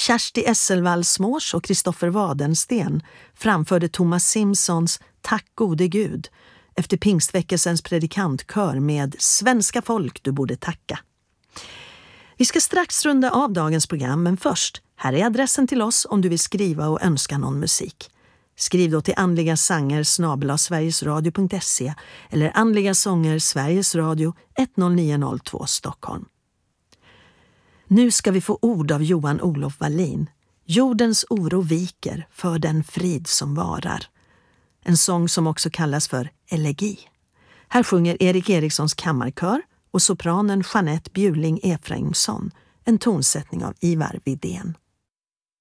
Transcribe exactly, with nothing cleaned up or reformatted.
Kersti Esselvall-Smårs och Kristoffer Wadensten framförde Thomas Simpsons Tack gode Gud efter pingstväckelsens predikantkör med Svenska folk du borde tacka. Vi ska strax runda av dagens program, men först, här är adressen till oss om du vill skriva och önska någon musik. Skriv då till andligasanger snabel-a sverigesradio punkt se eller andligasånger Sveriges Radio ett noll nio noll två Stockholm. Nu ska vi få ord av Johan Olof Wallin. Jordens oro viker för den frid som varar. En sång som också kallas för elegi. Här sjunger Erik Erikssons kammarkör och sopranen Jeanette Bjuling Efraimsson, en tonsättning av Ivar Widén.